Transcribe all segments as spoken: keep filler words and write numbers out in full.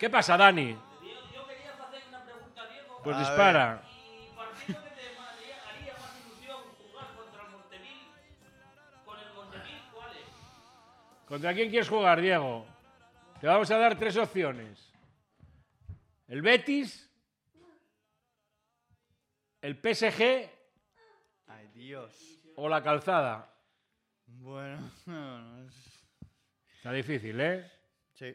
¿Qué pasa, Dani? Yo quería hacer una pregunta a Diego. Pues A dispara. ¿Y partido que te haría más ilusión jugar contra el Montevil? ¿Con el Montevil cuál es? ¿Contra quién quieres jugar, Diego? Te vamos a dar tres opciones. El Betis, el P S G Ay, Dios. o la Calzada. Bueno, no, no es- Está difícil, ¿eh? Sí.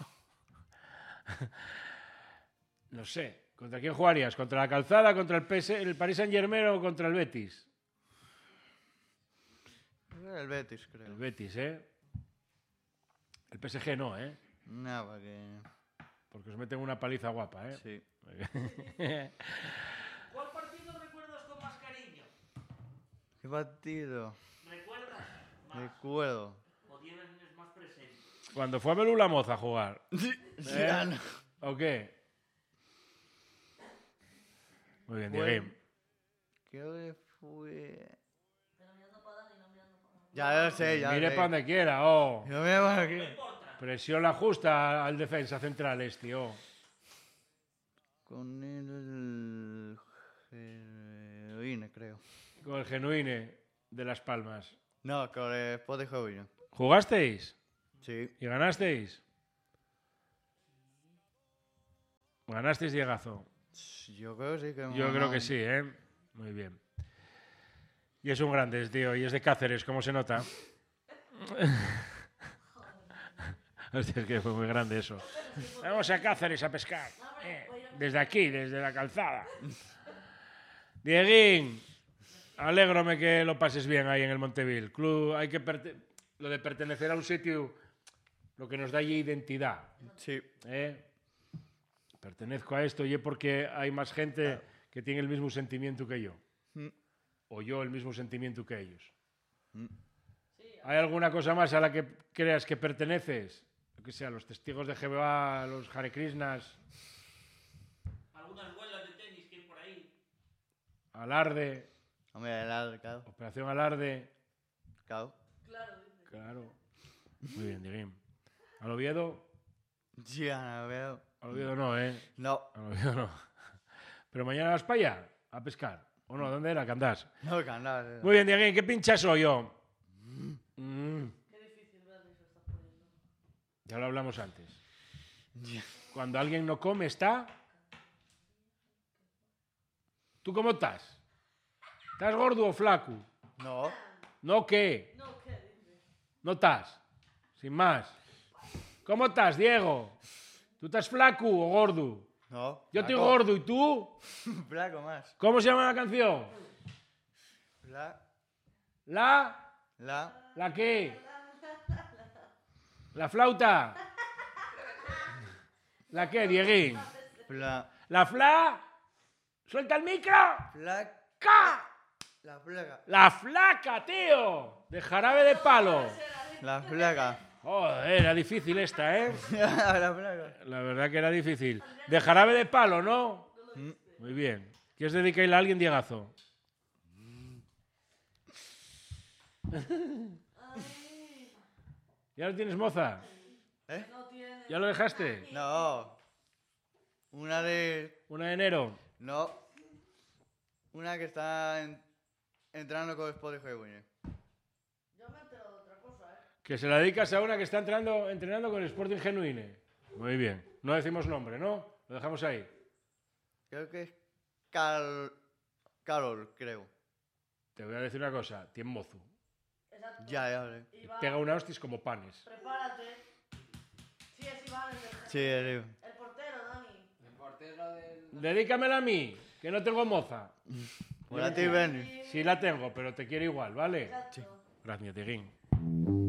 No sé. ¿Contra quién jugarías? ¿Contra la Calzada, contra el, P S el Paris Saint-Germain o contra el Betis? El Betis, creo. El Betis, ¿eh? El P S G no, ¿eh? No, porque... Porque os meten una paliza guapa, ¿eh? Sí. ¿Cuál partido recuerdas con más cariño? ¿Qué partido? ¿Recuerdas más? Recuerdo. ¿O tienes más presente? Cuando fue a Belula Moza a jugar. Ya no. ¿O qué? Muy bien, Bueno. Diego. Creo que fue... Ya lo sé, ya Mire lo sé. para donde quiera, oh. Yo me voy aquí. Presión la justa al defensa central este, oh. Con el... Heroína, creo. Con el Genuine de Las Palmas. No, con el Sport de Heroína. ¿Jugasteis? Sí. ¿Y ganasteis? ¿Ganasteis, Diegazo? Yo creo que sí. Que hemos Yo creo ganado. que sí, ¿eh? Muy bien. Y es un grande, tío, y es de Cáceres, ¿cómo se nota? Hostia, es que fue muy grande eso. Vamos a Cáceres a pescar. Eh, desde aquí, desde la calzada. Dieguín, alégrome que lo pases bien ahí en el Montevil. Club, hay que perte- lo de pertenecer a un sitio, lo que nos da allí identidad. Sí. ¿eh? Pertenezco a esto y es porque hay más gente que tiene el mismo sentimiento que yo. Mm. O yo el mismo sentimiento que ellos. Mm. ¿Hay alguna cosa más a la que creas que perteneces? Lo que sea, los testigos de Jehová, los Hare Krishnas, ¿Algunas bolas de tenis que hay por ahí? Alarde, Hombre, el lado, claro. Operación Alarde. Claro. Claro. Muy bien, Dieguín. ¿Al Oviedo? Ya, no veo. Al Oviedo no, ¿eh? No. Al Oviedo no. Pero mañana vas para allá a pescar. ¿O no? ¿Dónde era que andás? No, que andar. Muy bien, Dieguín. ¿Qué pincha soy yo? Mm. Ya lo hablamos antes. Ya. Cuando alguien no come, está... ¿Tú cómo estás? ¿Estás gordo o flaco? No. ¿No qué? No estás. Sin más. ¿Cómo estás, Diego? ¿Tú estás flaco o gordo? No. Yo estoy flaco. gordo, ¿y tú? Flaco más. ¿Cómo se llama la canción? La. ¿La? La. ¿La qué? ¿La flauta? ¿La qué, Dieguín? Fla. ¿La fla? ¡Suelta el micro! Flaca. ¡Ca! La flaca. ¡La flaca, tío! De jarabe de palo. La flaca. Joder, era difícil esta, ¿eh? La flaca. La verdad que era difícil. De jarabe de palo, ¿no? Mm. Muy bien. ¿Quieres dedicarle a alguien, Diegazo? ¿Ya lo tienes, moza? ¿Eh? ¿Ya lo dejaste? No. Una de. ¿Una de enero? No. Una que está en- entrando con el Sport de Heroína. Que se la dedicas a una que está entrenando, entrenando con el Sporting Genuine. Muy bien. No decimos nombre, ¿no? Lo dejamos ahí. Creo que es Cal... Carol, creo. Te voy a decir una cosa. Tiene mozo. Ya, ya, ya. Te pega una hostias como panes. Prepárate. Sí, es Iván, el, del- Sí, tío. el portero, Dani. El portero del... Dedícamela a mí, que no tengo moza. Hola, tío Benny. Sí la tengo, pero te quiero igual, ¿vale? Exacto. Gracias, Tiguín.